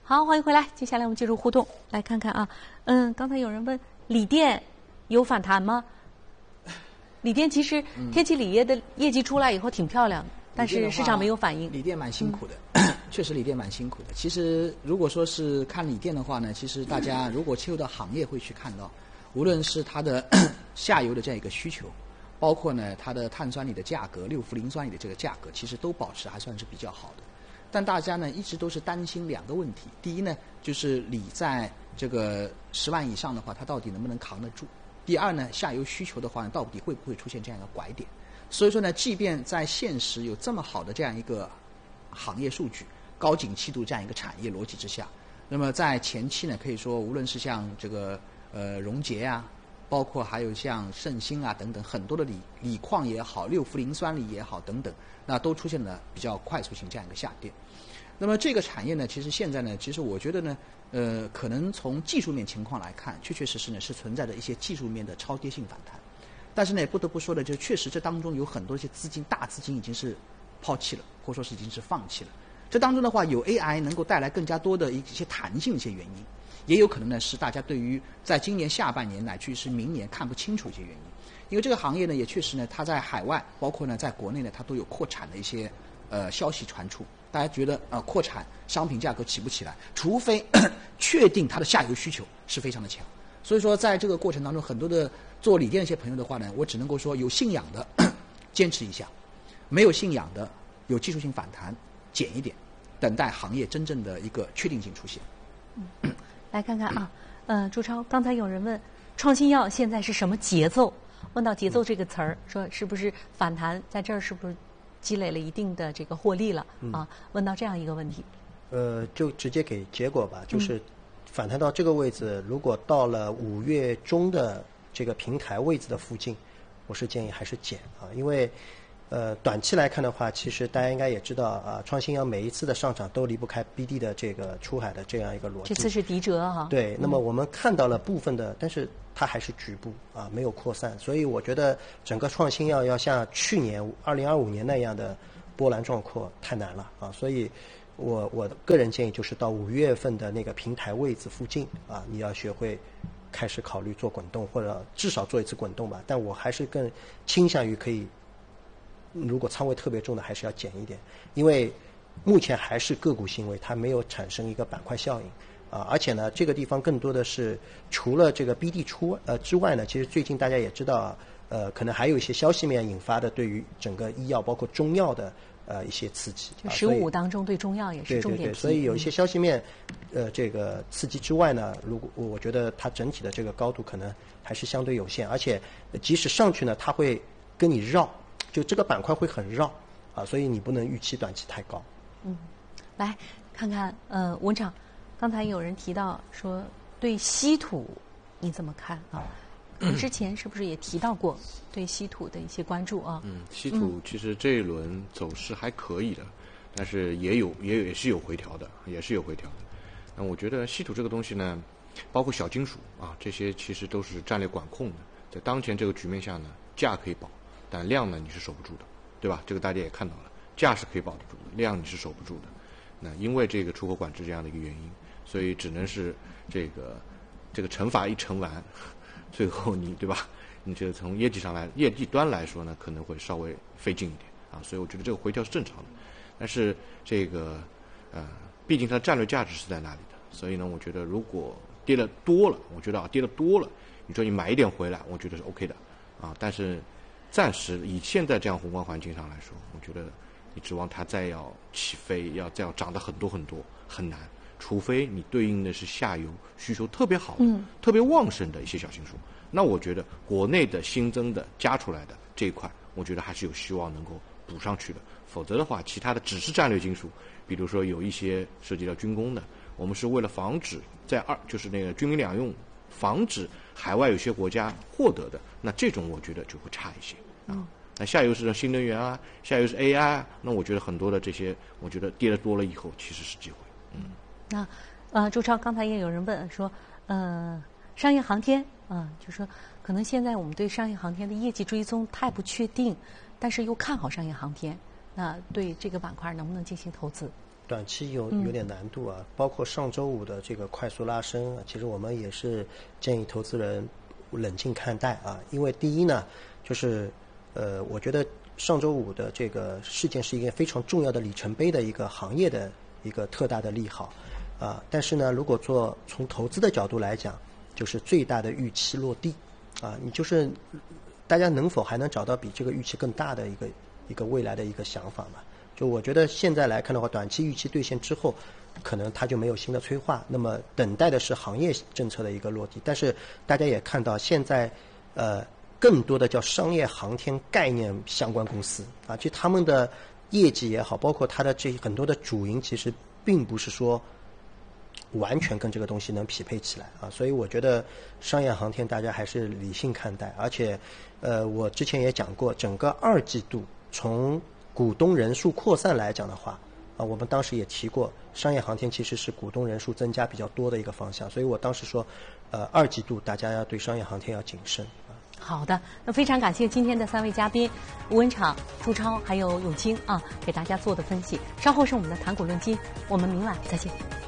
好，欢迎回来。接下来我们进入互动，来看看啊，刚才有人问锂电有反弹吗？锂电其实天齐锂业的业绩出来以后挺漂亮的，但是市场没有反应。 锂电蛮辛苦的，确实锂电蛮辛苦的。其实如果说是看锂电的话呢，其实大家如果切入到行业会去看到，无论是它的下游的这样一个需求，包括呢它的碳酸锂的价格、六氟磷酸锂的这个价格，其实都保持还算是比较好的。但大家呢一直都是担心两个问题，第一呢就是锂在这个10万以上的话，它到底能不能扛得住？第二呢，下游需求的话呢，到底会不会出现这样一个拐点？所以说呢，即便在现实有这么好的这样一个行业数据、高景气度这样一个产业逻辑之下，那么在前期呢，可以说无论是像这个荣捷啊，包括还有像盛兴啊等等很多的锂矿也好、六氟磷酸锂也好等等，那都出现了比较快速性这样一个下跌。那么这个产业呢，其实现在呢，其实我觉得呢，可能从技术面情况来看，确确实实呢是存在着一些技术面的超跌性反弹。但是呢，不得不说的，就确实这当中有很多一些资金，大资金已经是抛弃了，或者说是已经是放弃了。这当中的话，有 AI 能够带来更加多的一些弹性的一些原因，也有可能呢是大家对于在今年下半年乃至于是明年看不清楚一些原因。因为这个行业呢，也确实呢，它在海外，包括呢在国内呢，它都有扩产的一些消息传出。大家觉得扩产商品价格起不起来，除非确定它的下游需求是非常的强。所以说，在这个过程当中，很多的做锂电的一些朋友的话呢，我只能够说有信仰的坚持一下，没有信仰的有技术性反弹减一点，等待行业真正的一个确定性出现。 来看看啊，朱超，刚才有人问创新药现在是什么节奏？问到节奏这个词儿，说是不是反弹在这儿是不是积累了一定的这个获利了啊？问到这样一个问题， 就直接给结果吧，就是反弹到这个位置，如果到了5月中的这个平台位置的附近，我是建议还是减啊，因为短期来看的话，其实大家应该也知道啊，创新药每一次的上涨都离不开 BD 的这个出海的这样一个逻辑。 这次是迪折哈。 对，那么我们看到了部分的，但是它还是局部啊，没有扩散，所以我觉得整个创新药要像去年2025年那样的波澜壮阔太难了啊，所以我个人建议就是到5月份的那个平台位置附近啊，你要学会开始考虑做滚动，或者至少做一次滚动吧。但我还是更倾向于可以，如果仓位特别重的，还是要减一点，因为目前还是个股行为，它没有产生一个板块效应啊。而且呢，这个地方更多的是除了这个 BD 之外呢，其实最近大家也知道，可能还有一些消息面引发的对于整个医药包括中药的一些刺激。 就15当中对中药也是重点。 对，所以有一些消息面这个刺激之外呢，如果我觉得它整体的这个高度可能还是相对有限，而且即使上去呢，它会跟你绕，就这个板块会很绕啊，所以你不能预期短期太高。 来看看文场，刚才有人提到说对稀土你怎么看啊？之前是不是也提到过对稀土的一些关注啊？ 稀土其实这一轮走势还可以的，但是也是有回调的，那我觉得稀土这个东西呢，包括小金属啊，这些其实都是战略管控的，在当前这个局面下呢，价可以保，但量呢你是守不住的，对吧？这个大家也看到了，价是可以保得住的，量你是守不住的。那因为这个出口管制这样的一个原因，所以只能是这个乘法一乘完，最后你对吧？你这个从业绩端来说呢，可能会稍微费劲一点啊，所以我觉得这个回调是正常的。但是这个毕竟它的战略价值是在那里的，所以呢，我觉得如果跌了多了，你说你买一点回来，我觉得是 OK 的啊。但是暂时以现在这样宏观环境上来说，我觉得你指望它再要起飞，再要涨得很多很多很难，除非你对应的是下游需求特别好的、特别旺盛的一些小金属。那我觉得国内的新增的加出来的这一块，我觉得还是有希望能够补上去的。否则的话，其他的只是战略金属，比如说有一些涉及到军工的，我们是为了防止就是那个军民两用，防止海外有些国家获得的，那这种我觉得就会差一些啊。那下游是新能源啊，下游是 AI 啊，那我觉得很多的这些，我觉得跌得多了以后其实是机会。 那朱超，刚才也有人问说，商业航天就说可能现在我们对商业航天的业绩追踪太不确定，但是又看好商业航天，那对这个板块能不能进行投资？ 短期有点难度啊，包括上周五的这个快速拉升，其实我们也是建议投资人冷静看待啊，因为第一呢，就是我觉得上周五的这个事件是一个非常重要的里程碑的一个行业的一个特大的利好啊，但是呢，如果从投资的角度来讲，就是最大的预期落地啊，你就是大家能否还能找到比这个预期更大的一个未来的一个想法嘛？就我觉得现在来看的话，短期预期兑现之后，可能它就没有新的催化，那么等待的是行业政策的一个落地。但是大家也看到，现在更多的叫商业航天概念相关公司啊，就他们的业绩也好，包括它的这很多的主营，其实并不是说完全跟这个东西能匹配起来啊，所以我觉得商业航天大家还是理性看待，而且我之前也讲过，整个2季度从股东人数扩散来讲的话，啊，我们当时也提过，商业航天其实是股东人数增加比较多的一个方向，所以我当时说，2季度大家要对商业航天要谨慎啊。 好的，那非常感谢今天的3位嘉宾吴文敞、朱超还有永清啊，给大家做的分析。稍后是我们的谈股论金，我们明晚再见。